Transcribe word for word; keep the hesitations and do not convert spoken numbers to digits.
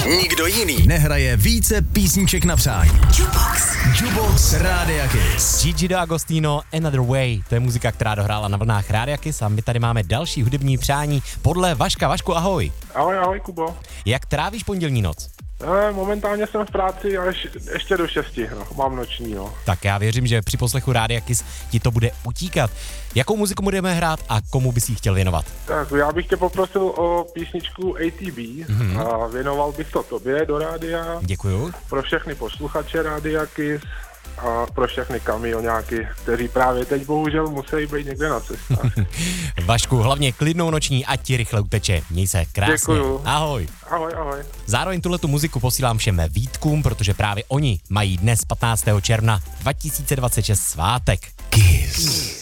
Nikdo jiný nehraje více písniček na přání. Jukebox. Jukebox Rádia Kiss. Gigi D'Agostino, Another Way, to je muzika, která dohrála na vlnách Rádia Kiss a my tady máme další hudební přání podle Vaška. Vašku, ahoj. Ahoj, ahoj, Kubo. Jak trávíš pondělní noc? E, momentálně jsem v práci a ješ, ještě do šesti, no, mám noční, no. Tak já věřím, že při poslechu Rádia Kiss ti to bude utíkat. Jakou muziku budeme hrát a komu bys jí chtěl věnovat? Tak já bych tě poprosil o písničku A T B mm-hmm. a věnoval bych to tobě do rádia. Děkuju. Pro všechny posluchače Rádia Kiss a pro všechny kamioňáky, kteří právě teď bohužel musí být někde na cestách. Vašku, hlavně klidnou noční, ať ti rychle uteče. Měj se krásně. Děkuju. Ahoj. Ahoj, ahoj. Zároveň tuhletu muziku posílám všem Vítkům, protože právě oni mají dnes patnáctého června dva tisíce dvacet šest svátek. Kiss.